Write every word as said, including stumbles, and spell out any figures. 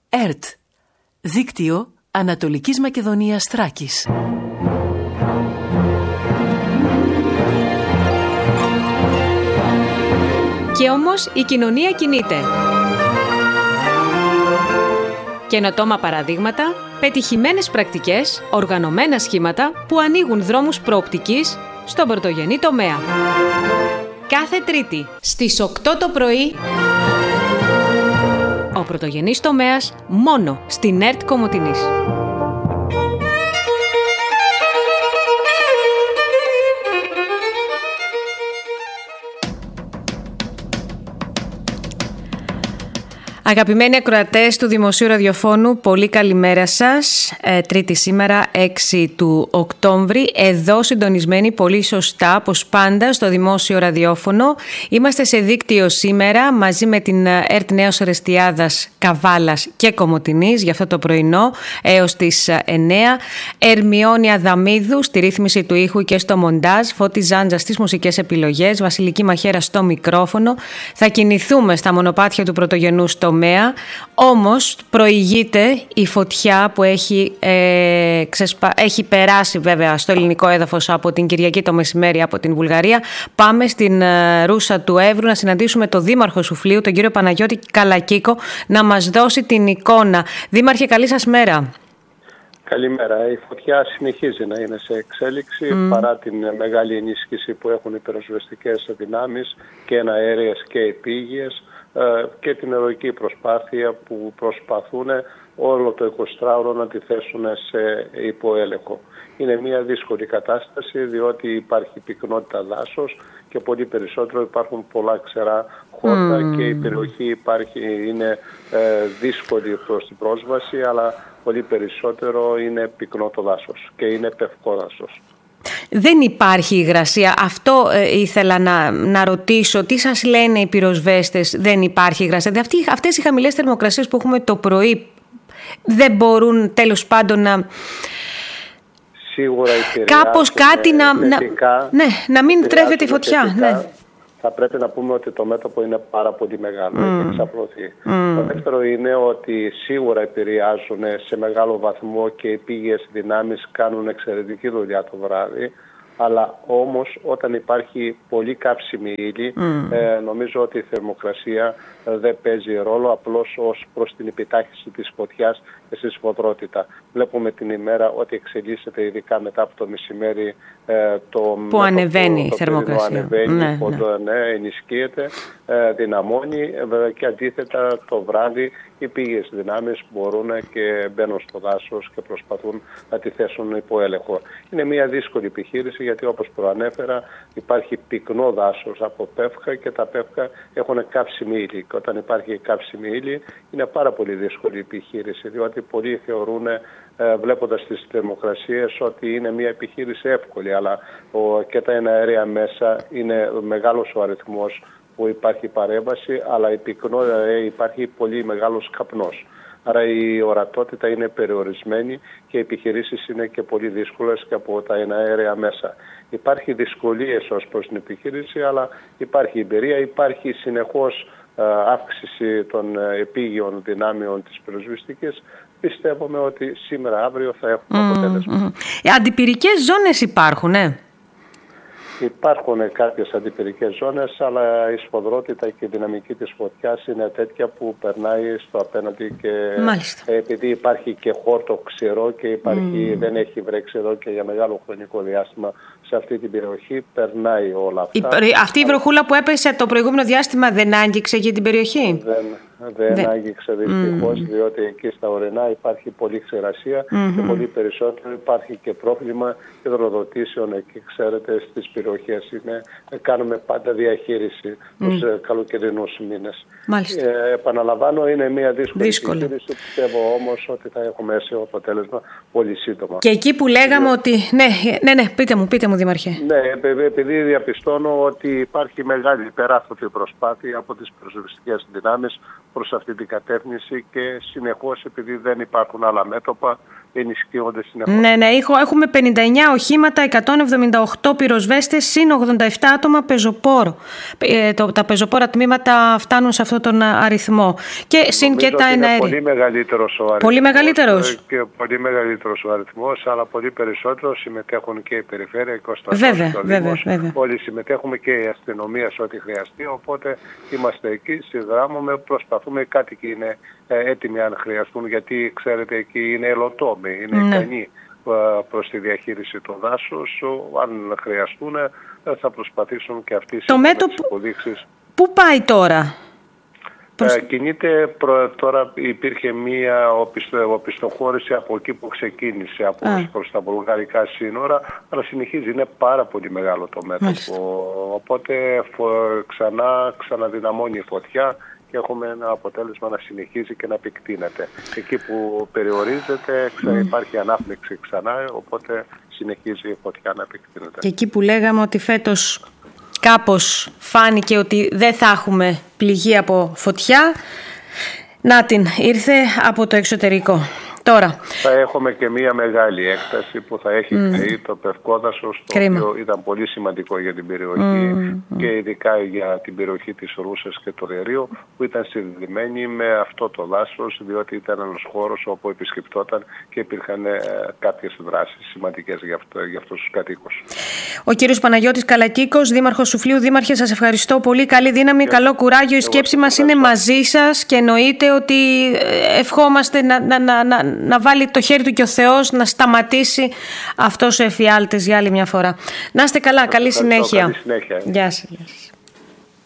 ΕΡΤ, Δίκτυο Ανατολικής Μακεδονίας Θράκης. Και όμως η κοινωνία κινείται. Καινοτόμα παραδείγματα, πετυχημένες πρακτικές, οργανωμένα σχήματα που ανοίγουν δρόμους προοπτικής στον πρωτογενή τομέα. Κάθε Τρίτη στις οκτώ το πρωί, ο πρωτογενής τομέας μόνο στην ΕΡΤ Κομοτηνής. Αγαπημένοι ακροατές του Δημοσίου Ραδιοφώνου, πολύ καλημέρα σας. Ε, τρίτη σήμερα, έξι του Οκτώβρη, εδώ συντονισμένοι πολύ σωστά, όπως πάντα, στο Δημόσιο Ραδιόφωνο. Είμαστε σε δίκτυο σήμερα, μαζί με την ΕΡΤ Νέος Ερεστιάδας, Καβάλας και Κομοτηνής, για αυτό το πρωινό, έως τις εννέα. Ερμιόνη Αδαμίδου στη ρύθμιση του ήχου και στο μοντάζ, Φώτη Ζάντζα στις μουσικές επιλογές, Βασιλική Μαχαίρα στο μικρόφωνο. Θα κινηθούμε στα μονοπάτια του πρωτογενούς τομέα. Όμως προηγείται η φωτιά που έχει, ε, ξεσπα... έχει περάσει βέβαια στο ελληνικό έδαφος από την Κυριακή το μεσημέρι από την Βουλγαρία. Πάμε στην ε, Ρούσα του Εύρου να συναντήσουμε τον Δήμαρχο Σουφλίου, τον κύριο Παναγιώτη Καλακίκο, να μας δώσει την εικόνα. Δήμαρχε, καλή σας μέρα. Καλημέρα. Η φωτιά συνεχίζει να είναι σε εξέλιξη mm. παρά την μεγάλη ενίσχυση που έχουν οι πυροσβεστικές δυνάμεις και αέριες και επίγειες και την ερωική προσπάθεια που προσπαθούν όλο το εικοσιτράωρο να τη θέσουν σε υποέλεγχο. Είναι μια δύσκολη κατάσταση, διότι υπάρχει πυκνότητα δάσος και πολύ περισσότερο υπάρχουν πολλά ξερά χόρτα mm. και η περιοχή υπάρχει, είναι ε, δύσκολη προς την πρόσβαση, αλλά πολύ περισσότερο είναι πυκνό το δάσος και είναι πευκό δάσος. Δεν υπάρχει υγρασία. Αυτό ε, ήθελα να, να ρωτήσω. Τι σας λένε οι πυροσβέστες, δεν υπάρχει υγρασία? Αυτοί, αυτές οι χαμηλές θερμοκρασίες που έχουμε το πρωί δεν μπορούν τέλος πάντων να... Σίγουρα κάπως κάτι να, να, ναι, να μην τρέφεται η φωτιά. Ναι. Θα πρέπει να πούμε ότι το μέτωπο είναι πάρα πολύ μεγάλο, mm. έχει εξαπλωθεί. Mm. Το δεύτερο είναι ότι σίγουρα επηρεάζουν σε μεγάλο βαθμό και οι επίγειες δυνάμεις κάνουν εξαιρετική δουλειά το βράδυ. Αλλά όμως όταν υπάρχει πολύ καύσιμη ύλη, mm. ε, νομίζω ότι η θερμοκρασία δεν παίζει ρόλο, απλώς ως προς την επιτάχυνση της φωτιάς και στη σφοδρότητα. Βλέπουμε την ημέρα ότι εξελίσσεται, ειδικά μετά από το μεσημέρι, ε, το που ανεβαίνει η θερμοκρασία. Ανεβαίνει, ναι, ναι. ναι, ενισχύεται, ε, δυναμώνει ε, και αντίθετα το βράδυ οι πήγες δυνάμεις μπορούν και μπαίνουν στο δάσος και προσπαθούν να τη θέσουν υπό έλεγχο. Είναι μια δύσκολη επιχείρηση, γιατί όπως προανέφερα υπάρχει πυκνό δάσος από πεύκα και τα πεύκα έχουν καύσιμη ύλη. Και όταν υπάρχει καύσιμη ύλη είναι πάρα πολύ δύσκολη επιχείρηση, διότι πολλοί θεωρούν, ε, βλέποντας τις θερμοκρασίες, ότι είναι μια επιχείρηση εύκολη, αλλά ο, και τα εναέρια μέσα είναι μεγάλος ο αριθμός που υπάρχει παρέμβαση, αλλά η πυκνότητα υπάρχει πολύ μεγάλος καπνός. Άρα η ορατότητα είναι περιορισμένη και οι επιχειρήσεις είναι και πολύ δύσκολες και από τα εναέρια μέσα. Υπάρχει δυσκολίες ως προς την επιχείρηση, αλλά υπάρχει εμπειρία, υπάρχει συνεχώς αύξηση των επίγειων δυνάμεων της πυροσβεστικής. Πιστεύουμε ότι σήμερα, αύριο θα έχουμε mm, αποτέλεσμα. Mm. Αντιπυρικές ζώνες υπάρχουν, ε? Υπάρχουν κάποιες αντιπυρικές ζώνες, αλλά η σφοδρότητα και η δυναμική της φωτιάς είναι τέτοια που περνάει στο απέναντι και Μάλιστα. επειδή υπάρχει και χόρτο ξηρό και υπάρχει, mm. δεν έχει βρέξει εδώ και για μεγάλο χρονικό διάστημα σε αυτή την περιοχή, περνάει όλα αυτά. Η, αυτή η βροχούλα που έπεσε το προηγούμενο διάστημα δεν άγγιξε για την περιοχή? Δεν, δεν, δεν. άγγιξε δυστυχώς, mm. διότι εκεί στα ορεινά υπάρχει πολύ ξηρασία mm-hmm. και πολύ περισσότερο υπάρχει και πρόβλημα υδροδοτήσεων εκεί, ξέρετε, στις περιοχές. Είναι, κάνουμε πάντα διαχείριση mm. τους ε, καλοκαιρινούς μήνες. Ε, επαναλαμβάνω, είναι μια δύσκολη, δύσκολη. επιχείρηση. Πιστεύω όμως ότι θα έχουμε αίσιο αποτέλεσμα πολύ σύντομα. Και εκεί που λέγαμε ε, ότι... Ναι, ναι, ναι, πείτε μου, πείτε μου, Δήμαρχε. Ναι, επειδή διαπιστώνω ότι υπάρχει μεγάλη υπεράστοτη προσπάθεια από τις πυροσβεστικές δυνάμεις προς αυτή την κατεύθυνση και συνεχώς, επειδή δεν υπάρχουν άλλα μέτωπα, ενισχύονται συνεχώς. Ναι, ναι, έχουμε πενήντα εννέα οχήματα, εκατόν εβδομήντα οκτώ πυροσβέστες, συν ογδόντα επτά άτομα πεζοπόρο. Ε, το, τα πεζοπόρα τμήματα φτάνουν σε αυτόν τον αριθμό. Και συν και τα εναέρια. Είναι πολύ μεγαλύτερος ο αριθμός. Πολύ μεγαλύτερος. Και πολύ μεγαλύτερος ο αριθμός, αλλά πολύ περισσότερο συμμετέχουν και η περιφέρεια και ο στρατός. Βέβαια, βέβαια, βέβαια. Όλοι συμμετέχουμε και η αστυνομία σε ό,τι χρειαστεί. Οπότε είμαστε εκεί, συγγράμμουμε, προσπαθούμε. Οι κάτοικοι είναι έτοιμοι αν χρειαστούν, γιατί ξέρετε εκεί είναι ελωτόμοι, είναι ναι. ικανοί προς τη διαχείριση του δάσους. Αν χρειαστούν θα προσπαθήσουν και αυτοί το μέτωπο... τις υποδείξεις. Πού πάει τώρα? Ε, κινείται προ, τώρα υπήρχε μία οπισθο, οπισθοχώρηση από εκεί που ξεκίνησε, από ah. προς τα βουλγαρικά σύνορα, αλλά συνεχίζει, είναι πάρα πολύ μεγάλο το μέτωπο. Μάλιστα. Οπότε φο, ξανά ξαναδυναμώνει η φωτιά και έχουμε ένα αποτέλεσμα να συνεχίζει και να επεκτείνεται. Εκεί που περιορίζεται ξα, υπάρχει ανάπληξη ξανά, οπότε συνεχίζει η φωτιά να επεκτείνεται. Και εκεί που λέγαμε ότι φέτος κάπως φάνηκε ότι δεν θα έχουμε πληγή από φωτιά, να την ήρθε από το εξωτερικό. Τώρα. Θα έχουμε και μία μεγάλη έκταση που θα έχει mm. καεί το Πευκόδασος, το Κρίμα. οποίο ήταν πολύ σημαντικό για την περιοχή mm. και ειδικά για την περιοχή της Ρούσας και του Ρερίου, που ήταν συνδεδεμένη με αυτό το δάσος, διότι ήταν ένας χώρος όπου επισκεπτόταν και υπήρχαν ε, κάποιες δράσεις σημαντικές για, αυτό, για αυτούς τους κατοίκους. Ο κύριος Παναγιώτης Καλακίκος, Δήμαρχος Σουφλίου. Δήμαρχε, σας ευχαριστώ πολύ. Καλή δύναμη, και καλό κουράγιο. Η σκέψη μας είναι μαζί σας και εννοείται ότι ευχόμαστε να, να, να, να, να βάλει το χέρι του και ο Θεός να σταματήσει αυτός ο εφιάλτης για άλλη μια φορά. Να είστε καλά, καλή συνέχεια. Καλή συνέχεια. Γεια σας.